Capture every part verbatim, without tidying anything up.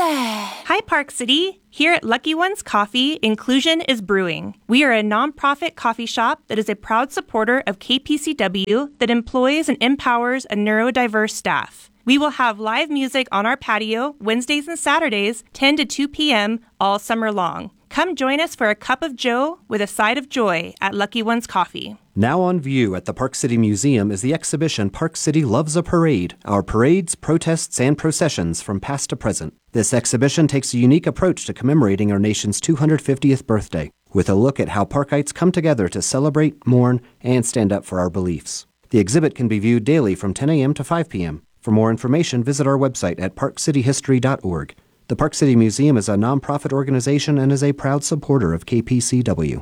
Hi, Park City. Here at Lucky Ones Coffee, inclusion is brewing. We are a nonprofit coffee shop that is a proud supporter of K P C W that employs and empowers a neurodiverse staff. We will have live music on our patio Wednesdays and Saturdays, ten to two p.m. all summer long. Come join us for a cup of joe with a side of joy at Lucky Ones Coffee. Now on view at the Park City Museum is the exhibition Park City Loves a Parade, our parades, protests, and processions from past to present. This exhibition takes a unique approach to commemorating our nation's two hundred fiftieth birthday, with a look at how Parkites come together to celebrate, mourn, and stand up for our beliefs. The exhibit can be viewed daily from ten a.m. to five p.m. For more information, visit our website at park city history dot org. The Park City Museum is a nonprofit organization and is a proud supporter of K P C W.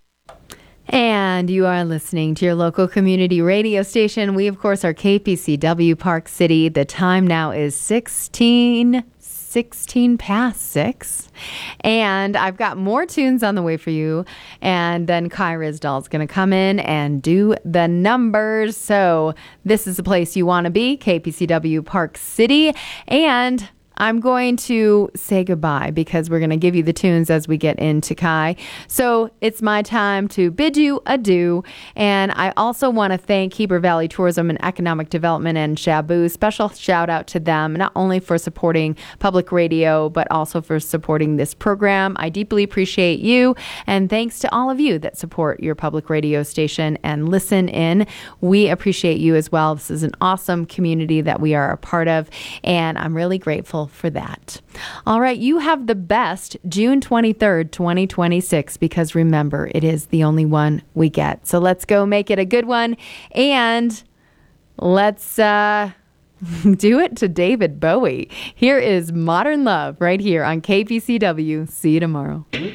And you are listening to your local community radio station. We, of course, are K P C W Park City. The time now is sixteen, sixteen past six. And I've got more tunes on the way for you. And then Kai Rizdal is going to come in and do the numbers. So this is the place you want to be, K P C W Park City. And I'm going to say goodbye because we're going to give you the tunes as we get into Kai. So it's my time to bid you adieu. And I also want to thank Heber Valley Tourism and Economic Development and Shabu. Special shout out to them, not only for supporting public radio, but also for supporting this program. I deeply appreciate you. And thanks to all of you that support your public radio station and listen in. We appreciate you as well. This is an awesome community that we are a part of. And I'm really grateful for that. All right, you have the best June twenty-third, twenty twenty-six, because remember, it is the only one we get. So let's go make it a good one, and let's uh, do it to David Bowie. Here is Modern Love right here on K P C W. See you tomorrow.